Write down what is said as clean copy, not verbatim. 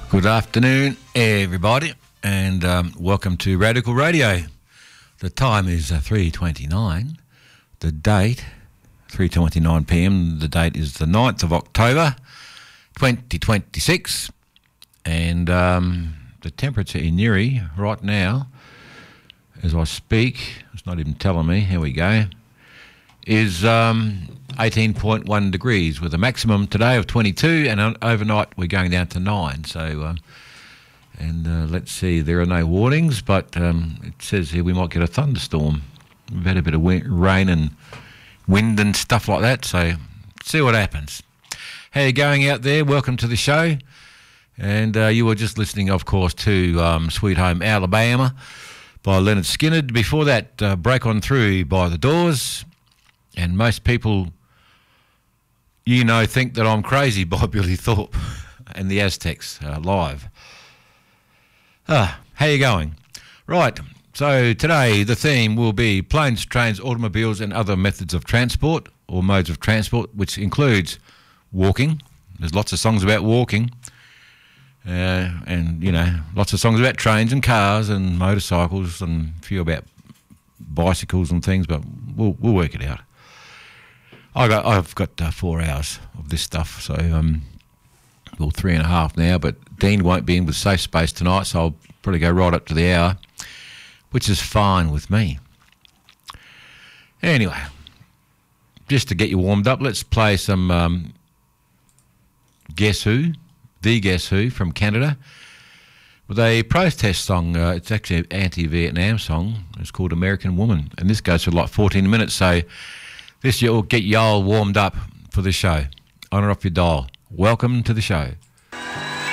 Good afternoon, everybody, and welcome to Radical Radio. The time is 3:29. The date, 3:29 p.m. The date is the 9th of October, 2026. And the temperature in Newry right now, as I speak, it's not even telling me, here we go, is 18.1 degrees with a maximum today of 22, and overnight we're going down to 9. So, let's see, there are no warnings, but it says here we might get a thunderstorm. We've had a bit of rain and wind and stuff like that, so see what happens. How you going out there? Welcome to the show. And you were just listening, of course, to Sweet Home Alabama by Leonard Skinner. Before that, Break On Through by The Doors. And most people, think that I'm crazy by Billy Thorpe and the Aztecs live. How you going? Right, so today the theme will be planes, trains, automobiles and other methods of transport or modes of transport, which includes walking. There's lots of songs about walking. And lots of songs about trains and cars and motorcycles and a few about bicycles and things, but we'll work it out. I've got 4 hours of this stuff, so 3.5 now, but Dean won't be in with Safe Space tonight, so I'll probably go right up to the hour, which is fine with me. Anyway, just to get you warmed up, let's play some Guess Who, The Guess Who from Canada, with a protest song. It's actually an anti-Vietnam song. It's called American Woman, and this goes for like 14 minutes, so this will get you all warmed up for the show. On or off your dial. Welcome to the show.